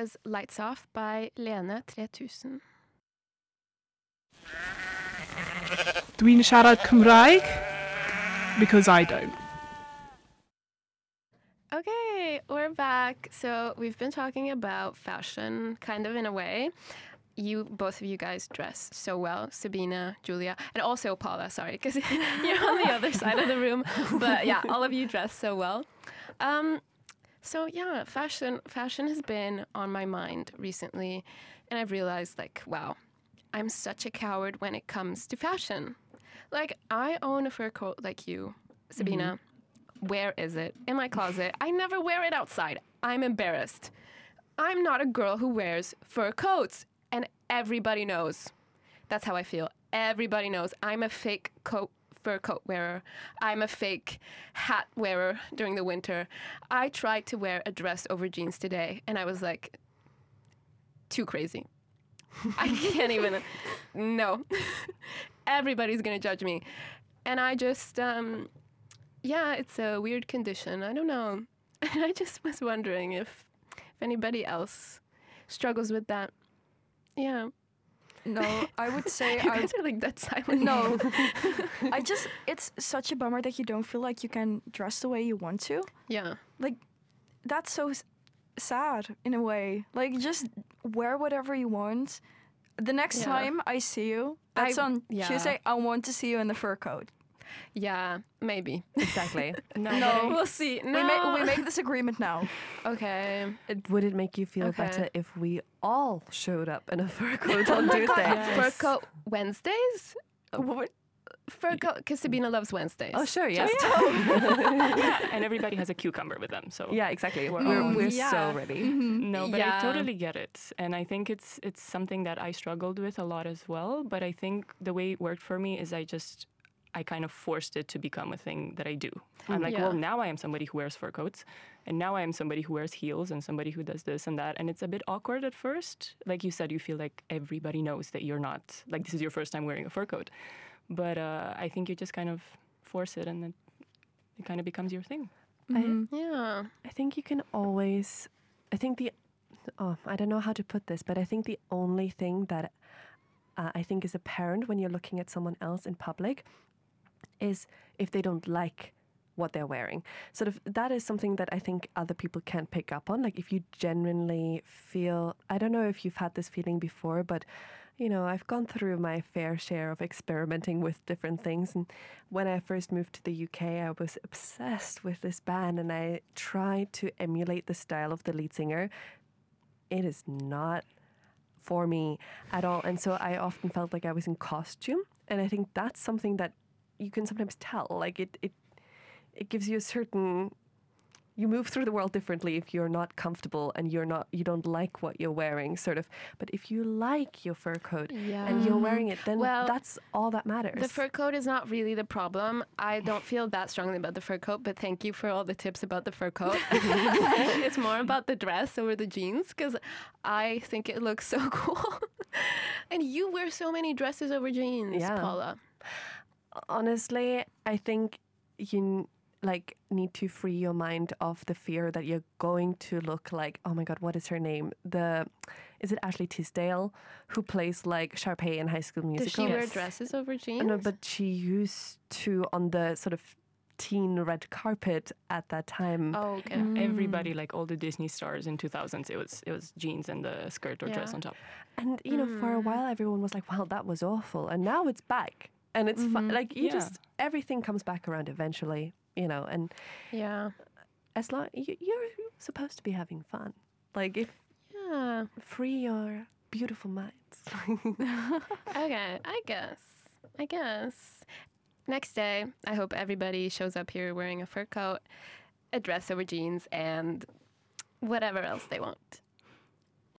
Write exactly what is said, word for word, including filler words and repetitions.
was Lights Off by Lene three thousand. Dwi'n siarad Cymraeg because I don't. Okay, we're back. So we've been talking about fashion, kind of in a way. You, both of you guys dress so well, Sabina, Julia, and also Paula, sorry, because you're on the other side of the room. But yeah, all of you dress so well. Um, so yeah, fashion, fashion has been on my mind recently, and I've realized, like, wow, I'm such a coward when it comes to fashion. Like, I own a fur coat like you, Sabina. Mm-hmm. Where is it? In my closet. I never wear it outside. I'm embarrassed. I'm not a girl who wears fur coats. And everybody knows. That's how I feel. Everybody knows. I'm a fake coat, fur coat wearer. I'm a fake hat wearer during the winter. I tried to wear a dress over jeans today, and I was like, too crazy. I can't even. No. Everybody's going to judge me. And I just, um, yeah, it's a weird condition. I don't know. And I just was wondering if, if anybody else struggles with that. Yeah. No, I would say you I guys are like that silent. No. I just it's such a bummer that you don't feel like you can dress the way you want to. Yeah. Like that's so s- sad in a way. Like just wear whatever you want. The next Yeah. time I see you, that's I- on yeah. Tuesday, I want to see you in the fur coat. Yeah, maybe. Exactly. No, No. we'll see. No. We make we make this agreement now. Okay. It, would it make you feel Okay. better if we all showed up in a fur coat on Tuesday? Yes. Fur coat Wednesdays? What? Fur coat, because Sabina loves Wednesdays. Oh, sure, yes. Yeah, and everybody has a cucumber with them, so Yeah, exactly. We're, We're we're, on. so Yeah. ready. no, but Yeah. I totally get it, and I think it's it's something that I struggled with a lot as well. But I think the way it worked for me is I just I kind of forced it to become a thing that I do. I'm like, Yeah. well, now I am somebody who wears fur coats, and now I am somebody who wears heels and somebody who does this and that, and it's a bit awkward at first. Like you said, you feel like everybody knows that you're not like this is your first time wearing a fur coat, but uh, I think you just kind of force it, and then it kind of becomes your thing. I, Yeah. I think you can always, I think the, oh, I don't know how to put this, but I think the only thing that uh, I think is apparent when you're looking at someone else in public is if they don't like what they're wearing. Sort of that is something that I think other people can't pick up on. Like if you genuinely feel, I don't know if you've had this feeling before, but you know, I've gone through my fair share of experimenting with different things. And when I first moved to the U K, I was obsessed with this band and I tried to emulate the style of the lead singer. It is not for me at all. And so I often felt like I was in costume. And I think that's something that you can sometimes tell. Like it, it, it gives you a certain, you move through the world differently if you're not comfortable and you're not, you don't like what you're wearing, sort of. But if you like your fur coat Yeah. and you're wearing it, then Well, that's all that matters. The fur coat is not really the problem. I don't feel that strongly about the fur coat, but thank you for all the tips about the fur coat. It's more about the dress over the jeans because I think it looks so cool. And you wear so many dresses over jeans, Yeah. Paula. Honestly, I think you n- like need to free your mind of the fear that you're going to look like, oh my God, what is her name? The is it Ashley Tisdale who plays like Sharpay in High School Does Musical? she wear Yes. dresses over jeans? No, but she used to on the sort of teen red carpet at that time. Oh, okay. Everybody, like all the Disney stars in two thousands, it was it was jeans and the skirt or dress Yeah. on top. And you know, for a while everyone was like, "Well, that was awful," and now it's back, and it's fun. Like you Yeah. just everything comes back around eventually, you know. And Yeah. as long you, you're supposed to be having fun, like if Yeah. free your beautiful minds. Okay, I guess. I guess. Next day, I hope everybody shows up here wearing a fur coat, a dress over jeans, and whatever else they want.